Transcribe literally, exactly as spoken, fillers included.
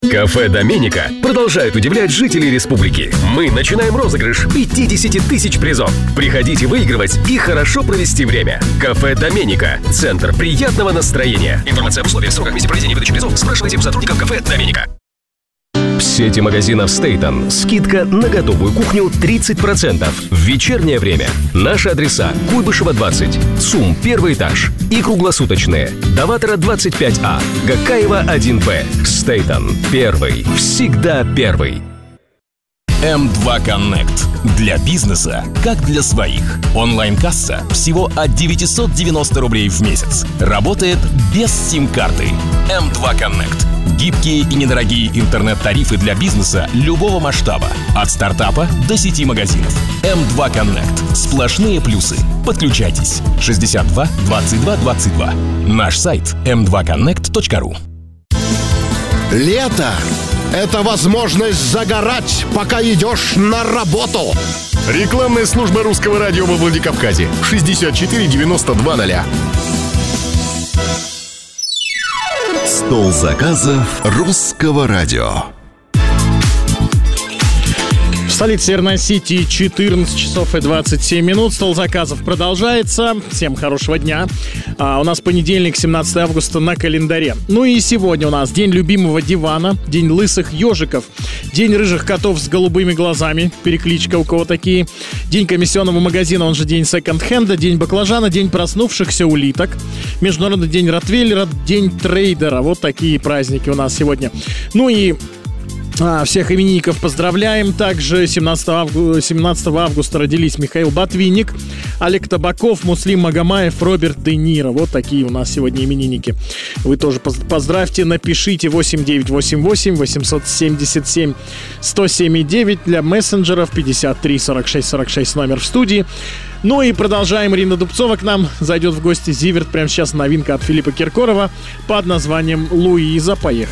Кафе «Доменика» продолжает удивлять жителей республики. Мы начинаем розыгрыш пятьдесят тысяч призов. Приходите выигрывать и хорошо провести время. Кафе «Доменика» – центр приятного настроения. Информация об условиях, сроках, месте проведения и выдачи призов спрашивайте у сотрудников кафе «Доменика». В сети магазинов «Стейтон» скидка на готовую кухню тридцать процентов. В вечернее время. Наши адреса: Куйбышева, двадцать, ЦУМ, первый этаж. И круглосуточные: Даватора, двадцать пять А, Гакаева, один Б. «Стейтон» – первый. Всегда первый. эм два Connect. Для бизнеса, как для своих. Онлайн-касса всего от девятьсот девяносто рублей в месяц. Работает без сим-карты. эм два Connect. Гибкие и недорогие интернет-тарифы для бизнеса любого масштаба. От стартапа до сети магазинов. эм два Connect. Сплошные плюсы. Подключайтесь. шестьдесят два двадцать два двадцать два. Наш сайт эм два коннект точка ру. Лето – это возможность загорать, пока идешь на работу. Рекламная служба русского радио во Владикавказе. шестьдесят четыре девяносто два ноль. Стол заказов русского радио. В столице Северной Осетии четырнадцать часов и двадцать семь минут. Стол заказов продолжается. Всем хорошего дня. А, у нас понедельник, семнадцатое августа на календаре. Ну и сегодня у нас день любимого дивана, день лысых ежиков, день рыжих котов с голубыми глазами, перекличка у кого такие, день комиссионного магазина, он же день секонд-хенда, день баклажана, день проснувшихся улиток, международный день ротвейлера, день трейдера. Вот такие праздники у нас сегодня. Ну и А, всех именинников поздравляем. Также семнадцатого августа родились Михаил Ботвинник, Олег Табаков, Муслим Магомаев, Роберт Де Ниро. Вот такие у нас сегодня именинники. Вы тоже поздравьте, напишите восемь девятьсот восемьдесят восемь восемьсот семьдесят семь сто семь девять для мессенджеров, пятьдесят три сорок шесть сорок шесть номер в студии. Ну и продолжаем. Ирина Дубцова к нам зайдет в гости. Зиверт. Прямо сейчас новинка от Филиппа Киркорова под названием «Луиза». Поехали.